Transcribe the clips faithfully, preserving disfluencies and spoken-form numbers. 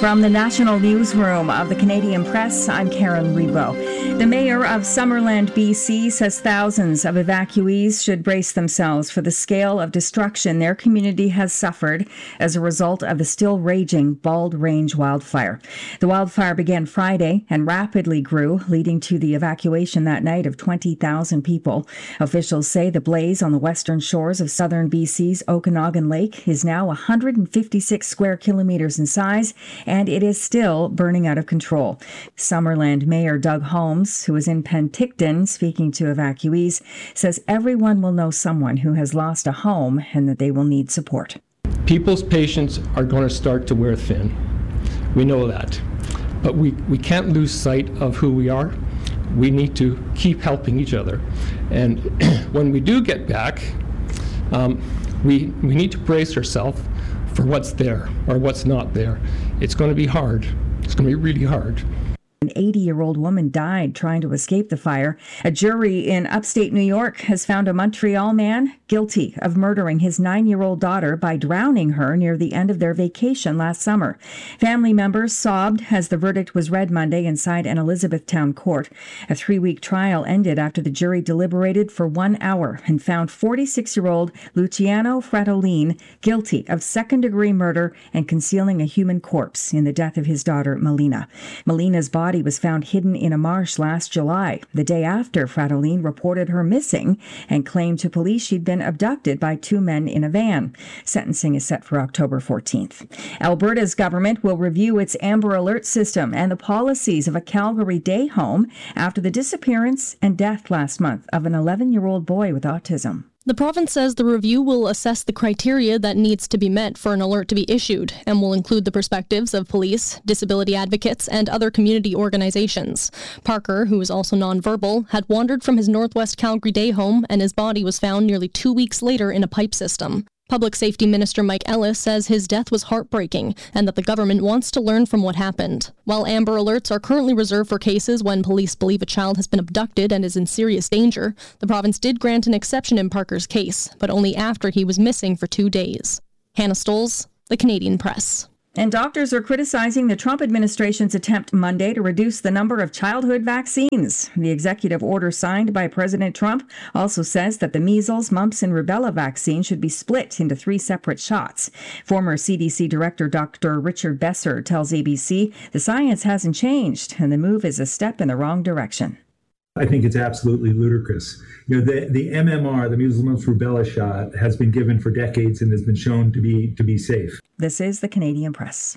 From the National Newsroom of the Canadian Press, I'm Karen Rebo. The mayor of Summerland, B C, says thousands of evacuees should brace themselves for the scale of destruction their community has suffered as a result of the still raging Bald Range wildfire. The wildfire began Friday and rapidly grew, leading to the evacuation that night of twenty thousand people. Officials say the blaze on the western shores of southern B C's Okanagan Lake is now one hundred fifty-six square kilometers in size, and it is still burning out of control. Summerland Mayor Doug Holmes, who was in Penticton speaking to evacuees, says everyone will know someone who has lost a home and that they will need support. People's patience are going to start to wear thin. We know that. But we, we can't lose sight of who we are. We need to keep helping each other. And when we do get back, um, we, we need to brace ourselves for what's there or what's not there. It's going to be hard. It's going to be really hard. An eighty-year-old woman died trying to escape the fire. A jury in upstate New York has found a Montreal man guilty of murdering his nine-year-old daughter by drowning her near the end of their vacation last summer. Family members sobbed as the verdict was read Monday inside an Elizabethtown court. A three-week trial ended after the jury deliberated for one hour and found forty-six-year-old Luciano Fratellin guilty of second-degree murder and concealing a human corpse in the death of his daughter, Melina. Melina's body was found hidden in a marsh last July, the day after Fratellin reported her missing and claimed to police she'd been abducted by two men in a van. Sentencing is set for October fourteenth. Alberta's government will review its Amber Alert system and the policies of a Calgary day home after the disappearance and death last month of an eleven-year-old boy with autism. The province says the review will assess the criteria that needs to be met for an alert to be issued and will include the perspectives of police, disability advocates, and other community organizations. Parker, who is also nonverbal, had wandered from his Northwest Calgary day home and his body was found nearly two weeks later in a pipe system. Public Safety Minister Mike Ellis says his death was heartbreaking and that the government wants to learn from what happened. While Amber Alerts are currently reserved for cases when police believe a child has been abducted and is in serious danger, the province did grant an exception in Parker's case, but only after he was missing for two days. Hannah Stolz, The Canadian Press. And doctors are criticizing the Trump administration's attempt Monday to reduce the number of childhood vaccines. The executive order signed by President Trump also says that the measles, mumps, and rubella vaccine should be split into three separate shots. Former C D C Director Doctor Richard Besser tells A B C the science hasn't changed and the move is a step in the wrong direction. I think it's absolutely ludicrous. You know, the, the M M R, the measles, mumps, rubella shot, has been given for decades and has been shown to be to be safe. This is the Canadian Press.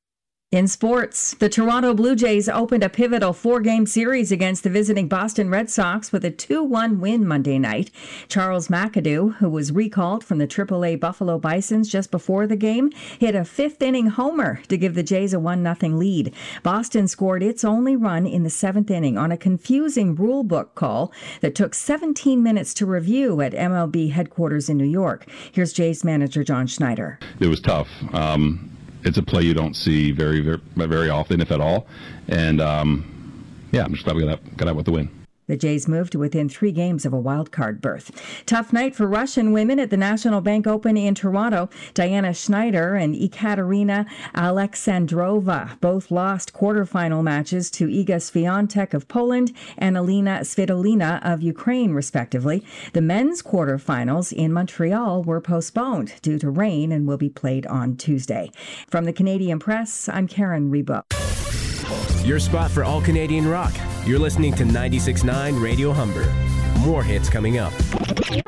In sports, the Toronto Blue Jays opened a pivotal four-game series against the visiting Boston Red Sox with a two one win Monday night. Charles McAdoo, who was recalled from the triple A Buffalo Bisons just before the game, hit a fifth-inning homer to give the Jays a one nothing lead. Boston scored its only run in the seventh inning on a confusing rule book call that took seventeen minutes to review at M L B headquarters in New York. Here's Jays manager John Schneider. It was tough. Um It's a play you don't see very, very, very often, if at all. And, um, yeah, I'm just glad we got out, got out with the win. The Jays moved to within three games of a wild card berth. Tough night for Russian women at the National Bank Open in Toronto. Diana Schneider and Ekaterina Alexandrova both lost quarterfinal matches to Iga Swiatek of Poland and Alina Svitolina of Ukraine, respectively. The men's quarterfinals in Montreal were postponed due to rain and will be played on Tuesday. From the Canadian Press, I'm Karen Rebo. Your spot for all Canadian rock. You're listening to ninety-six point nine Radio Humber. More hits coming up.